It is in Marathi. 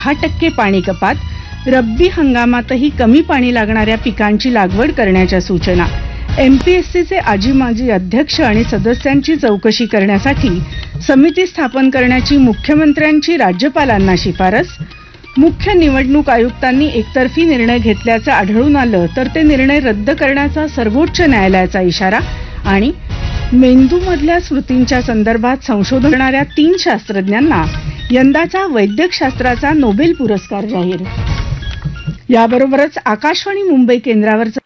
10% पाणी कपात, रब्बी हंगामातही कमी पाणी लागणाऱ्या पिकांची लागवड करण्याच्या सूचना. एमपीएससीचे आजी माजी अध्यक्ष आणि सदस्यांची चौकशी करण्यासाठी समिती स्थापन करण्याची मुख्यमंत्र्यांची राज्यपालांना शिफारस. मुख्य निवडणूक आयुक्तांनी एकतर्फी निर्णय घेतल्याचं आढळून आलं तर ते निर्णय रद्द करण्याचा सर्वोच्च न्यायालयाचा इशारा. आणि मेंदूमधल्या स्मृतींच्या संदर्भात संशोधन करणाऱ्या 3 शास्त्रज्ञांना यंदाचा वैद्यकशास्त्राचा नोबेल पुरस्कार जाहीर. याबरोबरच आकाशवाणी मुंबई केंद्रावरचं